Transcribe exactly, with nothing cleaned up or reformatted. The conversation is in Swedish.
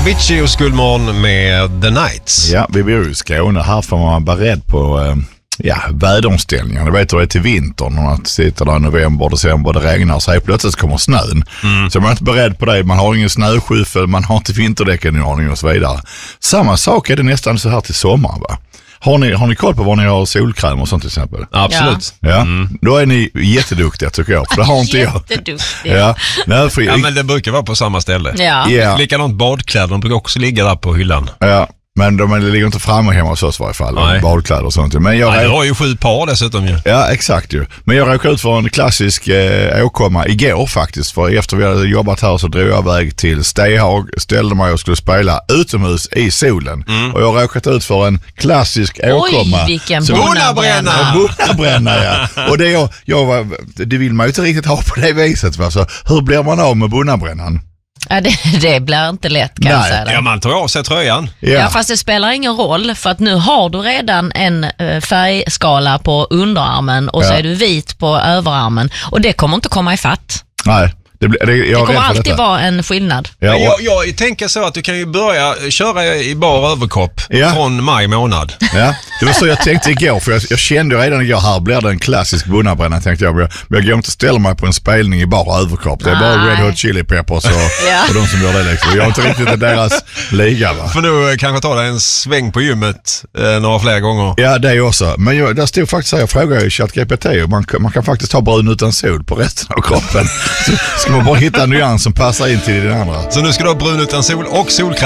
Avicii och Skuldmorgon med The Nights. Ja, vi bor i Skåne. Här får man vara beredd på eh, ja, väderomställningar. Du vet hur det är till vintern. När man sitter där i november, december, det regnar så här plötsligt kommer snön. Mm. Så man är inte beredd på det. Man har ingen snöskyffel, man har inte vinterdäcken i ordning och så vidare. Samma sak är det nästan så här till sommaren, va? Har ni, har ni koll på var ni har solkräm och sånt till exempel? Absolut. Ja, mm. Då är ni jätteduktiga tycker jag. För det har inte jag. Jätteduktiga. Ja. Nej, för, ja, men det brukar vara på samma ställe. Ja. Ja. Likadant badkläder, de brukar också ligga där på hyllan. Ja. Men de ligger inte framme hemma hos oss i varje fall. Nej. Badkläder och sånt. Men jag Nej, du har ju sju par dessutom ju. Ja, exakt ju. Men jag råkade ut för en klassisk eh, åkomma igår faktiskt. För efter vi hade jobbat här så drog jag iväg till Stehag, ställde mig och skulle spela utomhus i solen. Mm. Och jag råkat ut för en klassisk åkomma. Oj, vilken bonnabränna! Bonnabränna, ja. Och det, jag, jag var, det vill man ju inte riktigt ha på det viset. Va? Så hur blir man av med bonnabrännan? Ja, det, det blir inte lätt kan jag säga. Ja, man tar av sig tröjan. Ja. ja, fast det spelar ingen roll för att nu har du redan en uh, färgskala på underarmen och ja. så är du vit på överarmen och det kommer inte komma i fatt. Nej. Det, blir, det, jag det kommer alltid detta. vara en skillnad. Ja, jag, jag tänker så att du kan ju börja köra i bar överkropp ja. från maj månad. Ja, det var så jag tänkte igår. För jag, jag kände redan igår, här blir det en klassisk bonnabränna, tänkte jag. Men jag, jag går inte ställa mig på en spelning i bar överkropp. Det är bara Red Hot Chili Peppers och, ja. och de som gör det liksom. Jag är inte riktigt i deras liga, va? För nu kanske ta dig en sväng på gymmet eh, några fler gånger. Ja, det är också. Men jag, där stod faktiskt här, jag frågade i ChatGPT och man, man kan faktiskt ha brun utan sol på resten av kroppen. Så, ska man bara hitta en nyans som passar in till den andra. Så nu ska du ha brun utan sol och solkräm.